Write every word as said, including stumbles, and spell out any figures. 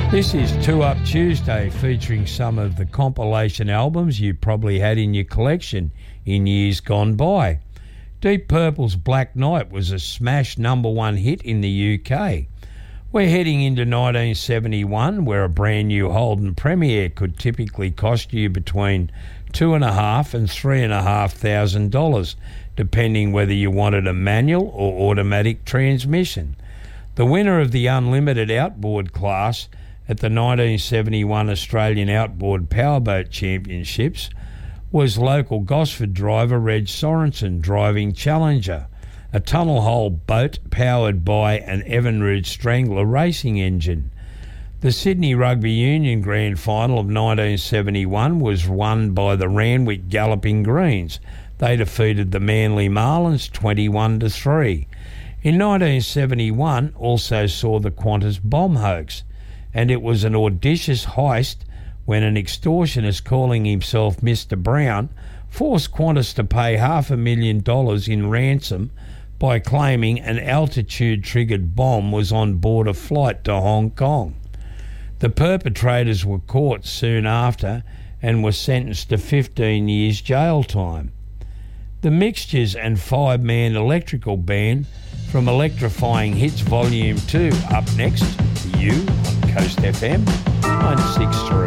This is Two Up Tuesday, featuring some of the compilation albums you probably had in your collection in years gone by. Deep Purple's Black Knight was a smash number one hit in the U K. We're heading into nineteen seventy-one, where a brand new Holden Premier could typically cost you between two and a half and three and a half thousand dollars, depending whether you wanted a manual or automatic transmission. The winner of the unlimited outboard class at the nineteen seventy-one Australian Outboard Powerboat Championships was local Gosford driver Reg Sorensen driving Challenger, a tunnel hole boat powered by an Evinrude Strangler racing engine. The Sydney Rugby Union Grand Final of nineteen seventy-one was won by the Randwick Galloping Greens. They defeated the Manly Marlins twenty-one to three. In nineteen seventy-one also saw the Qantas bomb hoax, and it was an audacious heist when an extortionist calling himself Mister Brown forced Qantas to pay half a million dollars in ransom by claiming an altitude-triggered bomb was on board a flight to Hong Kong. The perpetrators were caught soon after and were sentenced to fifteen years jail time. The Mixtures and five-man electrical band from Electrifying Hits Volume two up next for you on Coast F M ninety-six point three.